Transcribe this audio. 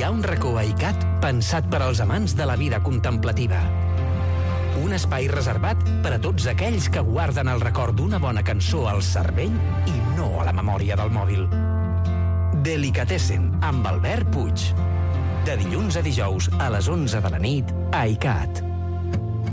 ha un racó a ICAT pensat per als amants de la vida contemplativa. Un espai reservat per a tots aquells que guarden el record d'una bona cançó al cervell i no a la memòria del mòbil. Delicatessen, amb Albert Puig. De dilluns a dijous a les 11 de la nit a ICAT.